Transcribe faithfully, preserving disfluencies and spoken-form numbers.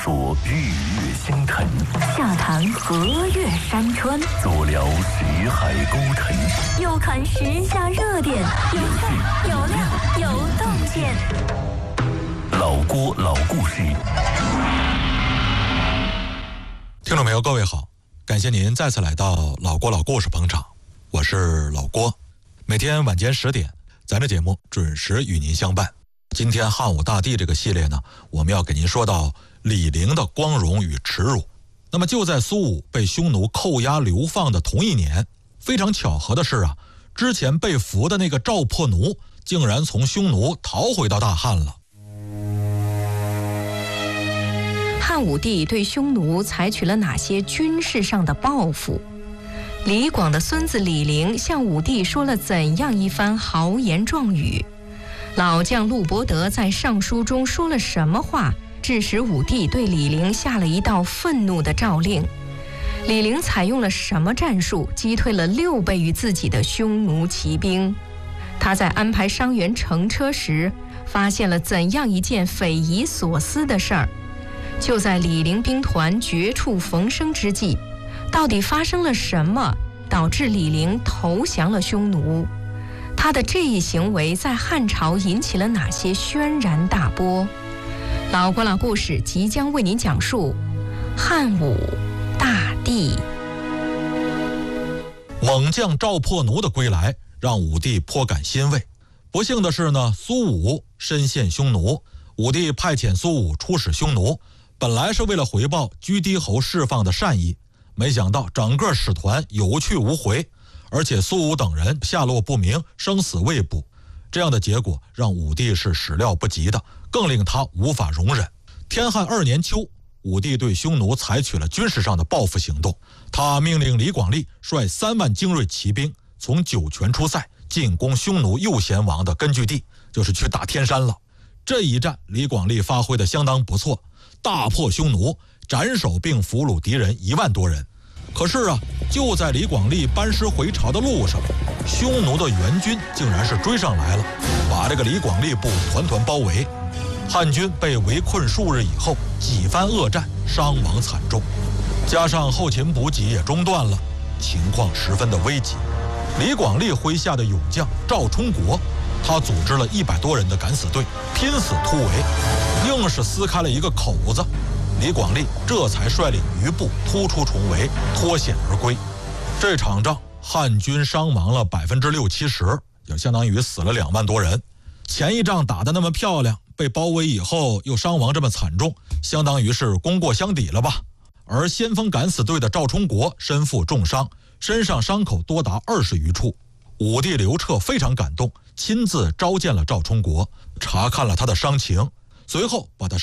说日月星辰， 下谈河岳山川， 左聊识海沟沉， 右看时下热点，有趣有料有洞见。 老郭老故事。 听众朋友，各位好，感谢您再次来到老郭老故事捧场，我是老郭。每天晚间十点，咱这节目准时与您相伴。今天汉武大帝这个系列呢，我们要给您说到李陵的光荣与耻辱。那么就在苏武被匈奴扣押流放的同一年，非常巧合的是啊，之前被俘的那个赵破奴竟然从匈奴逃回到大汉了。 汉武帝对匈奴采取了哪些军事上的报复？李广的孙子李陵向武帝说了怎样一番豪言壮语？老将陆伯德在上书中说了什么话，致使武帝对李陵下了一道愤怒的诏令？李陵采用了什么战术，击退了六倍于自己的匈奴骑兵？他在安排伤员乘车时，发现了怎样一件匪夷所思的事儿？就在李陵兵团绝处逢生之际，到底发生了什么，导致李陵投降了匈奴？他的这一行为在汉朝引起了哪些轩然大波？老郭老故事即将为您讲述汉武大帝。 猛将赵破奴的归来让武帝颇感欣慰。不幸的是呢，苏武深陷匈奴，武帝派遣苏武出使匈奴，本来是为了回报居低侯释放的善意，没想到整个使团有去无回，而且苏武等人下落不明，生死未卜。这样的结果让武帝是始料不及的，更令他无法容忍。天汉二年秋，武帝对匈奴采取了军事上的报复行动。他命令李广利率三万精锐骑兵从酒泉出塞，进攻匈奴右贤王的根据地，就是去打天山了。这一战李广利发挥得相当不错，大破匈奴，斩首并俘虏敌人一万多人。可是啊，就在李广利班师回朝的路上，匈奴的援军竟然是追上来了，把这个李广利部团团包围。汉军被围困数日以后，几番恶战，伤亡惨重，加上后勤补给也中断了，情况十分的危急。李广利麾下的勇将赵充国，他组织了一百多人的敢死队，拼死突围，硬是撕开了一个口子。李广利这才率领余部突出重围，脱险而归。这场仗汉军伤亡了百分之六七十，就相当于死了两万多人。前一仗打得那么漂亮，被包围以后又伤亡这么惨重，相当于是功过相抵了吧。而先锋敢死队的赵充国身负重伤，身上伤口多达二十余处。武帝刘彻非常感动，亲自召见了赵充国，查看了他的伤情，随后把他